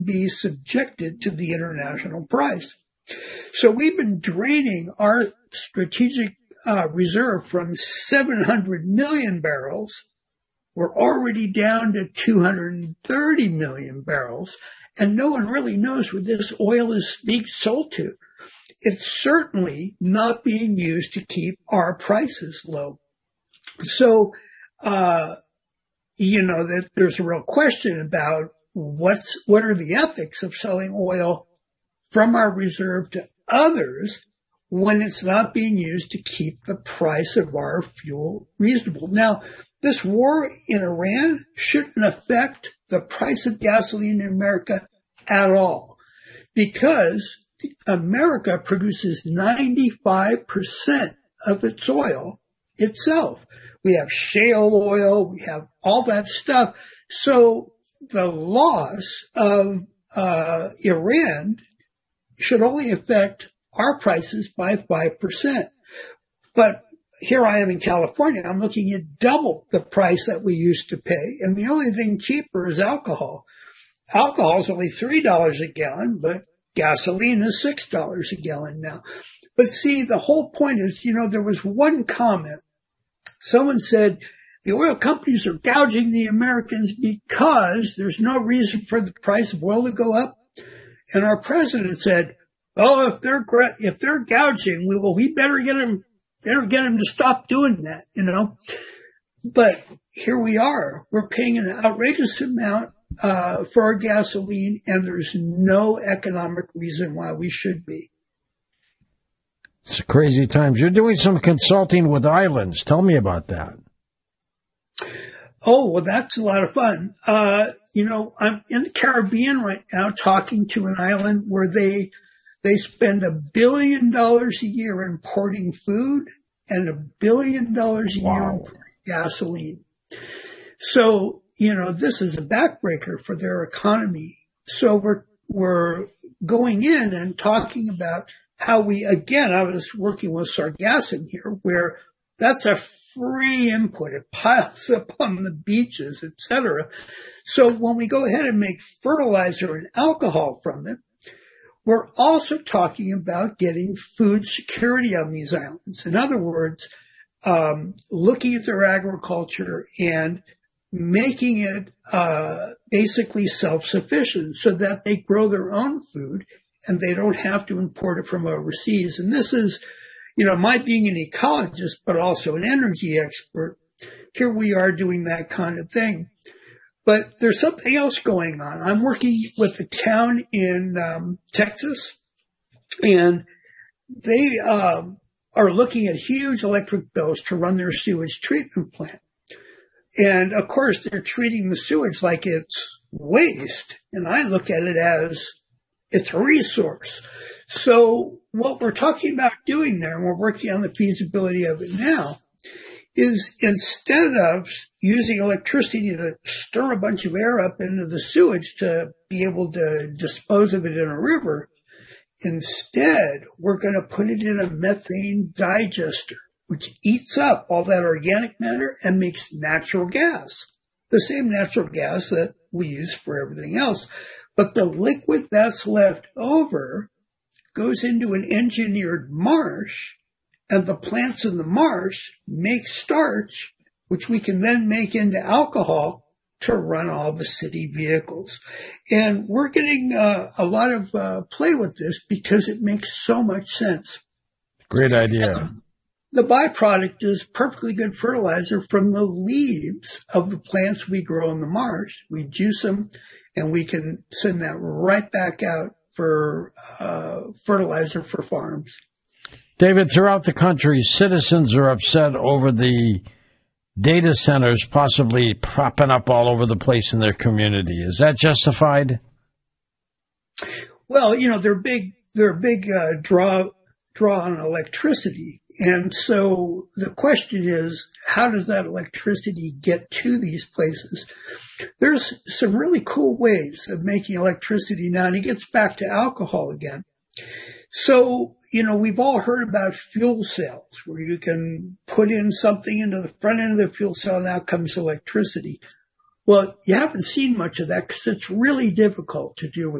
be subjected to the international price. So we've been draining our strategic reserve from 700 million barrels. We're already down to 230 million barrels, and no one really knows where this oil is being sold to. It's certainly not being used to keep our prices low. So, that there's a real question about what are the ethics of selling oil from our reserve to others when it's not being used to keep the price of our fuel reasonable. Now, this war in Iran shouldn't affect the price of gasoline in America at all, because America produces 95% of its oil itself. We have shale oil, we have all that stuff. So the loss of Iran should only affect our prices by 5%. But here I am in California, I'm looking at double the price that we used to pay. And the only thing cheaper is alcohol. Alcohol is only $3 a gallon, but gasoline is $6 a gallon now. But see, the whole point is, there was one comment. Someone said the oil companies are gouging the Americans because there's no reason for the price of oil to go up. And our president said, "Oh, if they're gouging, we better get them to stop doing that, But here we are. We're paying an outrageous amount for our gasoline, and there's no economic reason why we should be. It's crazy times. You're doing some consulting with islands. Tell me about that. Oh, well, that's a lot of fun. I'm in the Caribbean right now talking to an island where they spend $1 billion a year importing food and $1 billion a year importing gasoline. So, this is a backbreaker for their economy. So we're going in and talking about how I was working with Sargassum here, where that's a free input. It piles up on the beaches, etc. So when we go ahead and make fertilizer and alcohol from it, we're also talking about getting food security on these islands. In other words, looking at their agriculture and making it basically self-sufficient so that they grow their own food and they don't have to import it from overseas. And this is, my being an ecologist, but also an energy expert. Here we are doing that kind of thing. But there's something else going on. I'm working with a town in Texas, and they are looking at huge electric bills to run their sewage treatment plant. And, of course, they're treating the sewage like it's waste. And I look at it as it's a resource. So what we're talking about doing there, and we're working on the feasibility of it now, is instead of using electricity to stir a bunch of air up into the sewage to be able to dispose of it in a river, instead we're going to put it in a methane digester, which eats up all that organic matter and makes natural gas, the same natural gas that we use for everything else. But the liquid that's left over goes into an engineered marsh, and the plants in the marsh make starch, which we can then make into alcohol to run all the city vehicles. And we're getting a lot of play with this because it makes so much sense. Great idea. The byproduct is perfectly good fertilizer from the leaves of the plants we grow in the marsh. We juice them, and we can send that right back out for fertilizer for farms. David, throughout the country, citizens are upset over the data centers possibly propping up all over the place in their community. Is that justified? Well, they're a big draw on electricity. And so the question is, how does that electricity get to these places? There's some really cool ways of making electricity now, and it gets back to alcohol again. So, we've all heard about fuel cells, where you can put in something into the front end of the fuel cell, and out comes electricity. Well, you haven't seen much of that because it's really difficult to do with